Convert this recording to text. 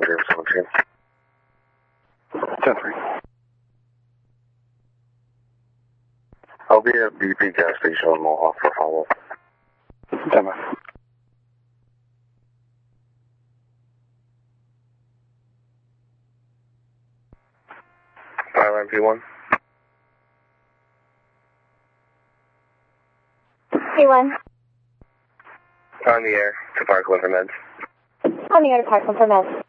017. 10-3. I'll be at BP gas station on Mohawk for follow-up. 10-5. P1. P1. On the air to Parkland for meds. On the air to Parkland for meds.